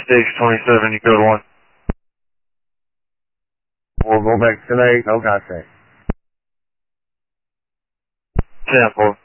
Stage 27, you go to 1. We'll go back tonight. Oh, gosh, 10-4.